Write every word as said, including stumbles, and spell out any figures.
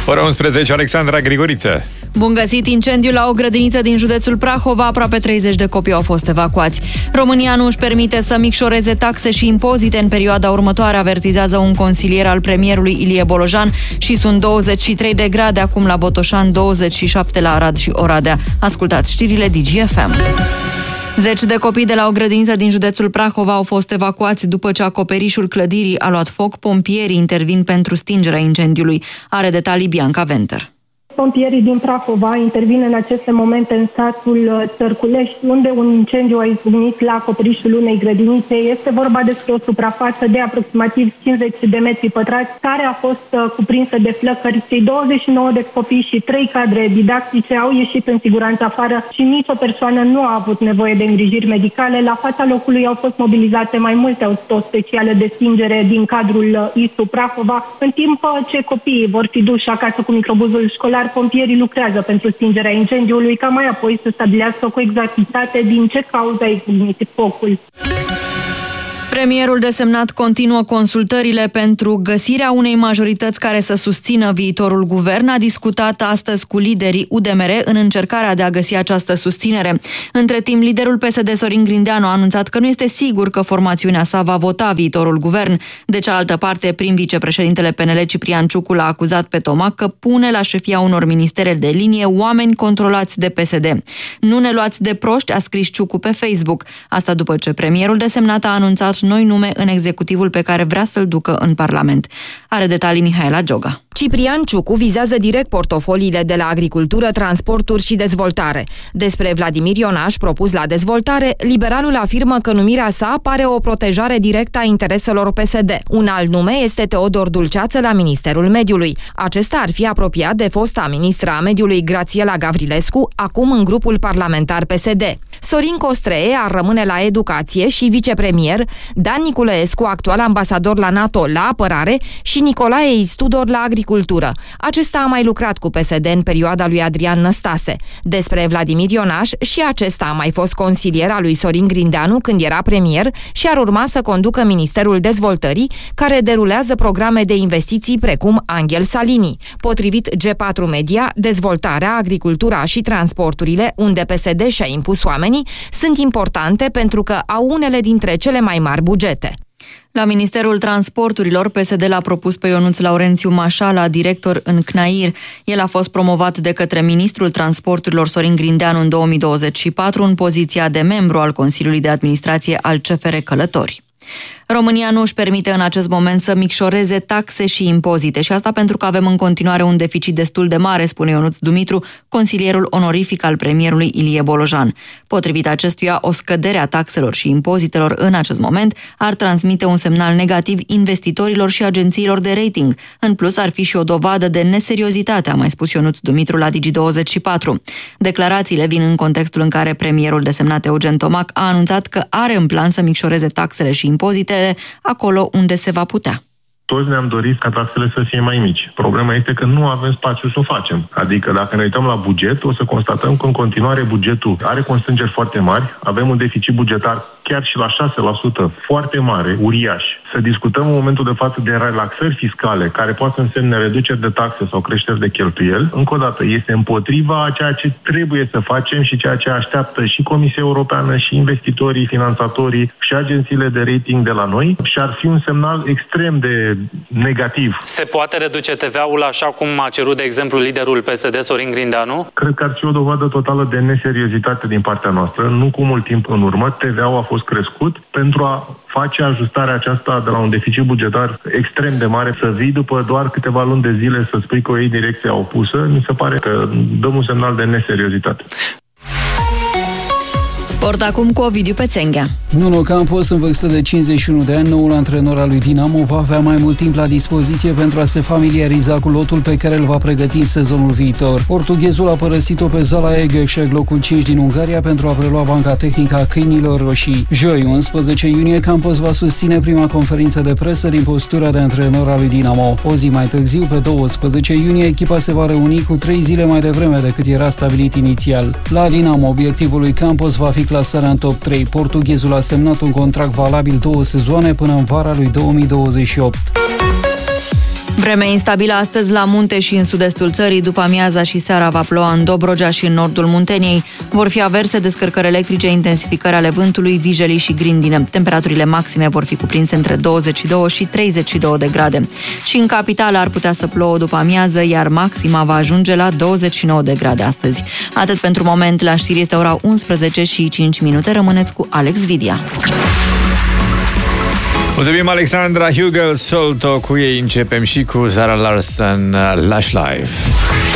Ora unsprezece, Alexandra Grigoriță. Bun găsit! Incendiu la o grădiniță din județul Prahova, aproape treizeci de copii au fost evacuați. România nu își permite să micșoreze taxe și impozite în perioada următoare, avertizează un consilier al premierului Ilie Bolojan, și sunt douăzeci și trei de grade acum la Botoșani, douăzeci și șapte la Arad și Oradea. Ascultați știrile Digi F M. Zeci de copii de la o grădiniță din județul Prahova au fost evacuați după ce acoperișul clădirii a luat foc. Pompierii intervin pentru stingerea incendiului. Are detalii Bianca Venter. Pompierii din Prahova intervin în aceste momente în satul Țărculești, unde un incendiu a izbucnit la acoperișul unei grădinițe. Este vorba despre o suprafață de aproximativ cincizeci de metri pătrați, care a fost cuprinsă de flăcări. Cei douăzeci și nouă de copii și trei cadre didactice au ieșit în siguranță afară și nicio persoană nu a avut nevoie de îngrijiri medicale. La fața locului au fost mobilizate mai multe autorități speciale de stingere din cadrul I S U Prahova, în timp ce copiii vor fi duși acasă cu microbuzul școlar. Pompierii lucrează pentru stingerea incendiului, ca mai apoi să stabilească cu exactitate din ce cauză a izbucnit focul. Premierul desemnat continuă consultările pentru găsirea unei majorități care să susțină viitorul guvern. A discutat astăzi cu liderii U D M R în încercarea de a găsi această susținere. Între timp, liderul P S D Sorin Grindeanu a anunțat că nu este sigur că formațiunea sa va vota viitorul guvern. De cealaltă parte, prim vicepreședintele P N L Ciprian Ciucu l-a acuzat pe Tomac că pune la șefia unor ministere de linie oameni controlați de P S D. Nu ne luați de proști, a scris Ciucu pe Facebook. Asta după ce premierul desemnat a anunțat noi nume în executivul pe care vrea să-l ducă în Parlament. Are detalii Mihaela Gioga. Ciprian Ciucu vizează direct portofoliile de la agricultură, transporturi și dezvoltare. Despre Vladimir Ionaș, propus la dezvoltare, liberalul afirmă că numirea sa pare o protejare directă a intereselor P S D. Un alt nume este Teodor Dulceață la Ministerul Mediului. Acesta ar fi apropiat de fosta ministra a Mediului Grațiela Gavrilescu, acum în grupul parlamentar P S D. Sorin Costree ar rămâne la educație și vicepremier, Dan Niculescu, actual ambasador la NATO la apărare, și Nicolae Istudor la agricultură. Acesta a mai lucrat cu P S D în perioada lui Adrian Năstase. Despre Vladimir Ionaș, și acesta a mai fost consilier al lui Sorin Grindeanu când era premier și ar urma să conducă Ministerul Dezvoltării, care derulează programe de investiții precum Angel Salini. Potrivit G patru Media, dezvoltarea, agricultura și transporturile, unde P S D și-a impus oamenii, sunt importante pentru că au unele dintre cele mai mari bugete. La Ministerul Transporturilor, P S D l-a propus pe Ionuț Laurențiu Mașala, director în C N A I R. El a fost promovat de către ministrul Transporturilor Sorin Grindeanu în două mii douăzeci și patru în poziția de membru al Consiliului de Administrație al C F R Călători. România nu își permite în acest moment să micșoreze taxe și impozite și asta pentru că avem în continuare un deficit destul de mare, spune Ionuț Dumitru, consilierul onorific al premierului Ilie Bolojan. Potrivit acestuia, o scădere a taxelor și impozitelor în acest moment ar transmite un semnal negativ investitorilor și agențiilor de rating. În plus, ar fi și o dovadă de neseriozitate, a mai spus Ionuț Dumitru la Digi douăzeci și patru. Declarațiile vin în contextul în care premierul desemnat Eugen Tomac a anunțat că are în plan să micșoreze taxele și impozitele acolo unde se va putea. Toți ne-am dorit ca taxele să fie mai mici. Problema este că nu avem spațiu să o facem. Adică dacă ne uităm la buget, o să constatăm că în continuare bugetul are constrângeri foarte mari, avem un deficit bugetar chiar și la șase la sută foarte mare, uriaș. Să discutăm în momentul de față de relaxări fiscale, care poate să însemne reduceri de taxe sau creșteri de cheltuieli. Încă o dată, este împotriva a ceea ce trebuie să facem și ceea ce așteaptă și Comisia Europeană, și investitorii, finanțatorii, și agențiile de rating de la noi, și ar fi un semnal extrem de negativ. Se poate reduce T V A-ul așa cum a cerut, de exemplu, liderul P S D, Sorin Grindeanu? Cred că ar fi o dovadă totală de neseriozitate din partea noastră. Nu cu mult timp în urmă, T V A-ul a fost crescut pentru a face ajustarea aceasta de la un deficit bugetar extrem de mare. Să vii după doar câteva luni de zile să spui că o iei direcția opusă, mi se pare că dăm un semnal de neseriozitate. Sport acum cu Ovidiu Pețenghea. Nuno Campos, în vârstă de cincizeci și unu de ani, noul antrenor al lui Dinamo, va avea mai mult timp la dispoziție pentru a se familiariza cu lotul pe care îl va pregăti în sezonul viitor. Portughezul a părăsit-o pe Zala Egerșeg, locul cinci din Ungaria, pentru a prelua banca tehnică a câinilor roșii. Joi, unsprezece iunie, Campos va susține prima conferință de presă din postura de antrenor al lui Dinamo. O zi mai târziu, pe douăsprezece iunie, echipa se va reuni cu trei zile mai devreme decât era stabilit inițial. La Dinamo, obiectivul lui Campos va fi clasarea în top trei. Portughezul a semnat un contract valabil două sezoane până în vara lui două mii douăzeci și opt. Vreme instabilă astăzi la munte și în sud-estul țării. După amiaza și seara va ploua în Dobrogea și în nordul Munteniei. Vor fi averse, descărcări electrice, intensificări ale vântului, vijelii și grindină. Temperaturile maxime vor fi cuprinse între douăzeci și doi și treizeci și doi de grade. Și în capitală ar putea să plouă după amiază, iar maxima va ajunge la douăzeci și nouă de grade astăzi. Atât pentru moment, la știri este ora unsprezece și cinci minute. Rămâneți cu Alex Vidia. Mulțumim, Alexandra. Hugel Solto, cu ei începem și cu Zara Larsson, Lush Live.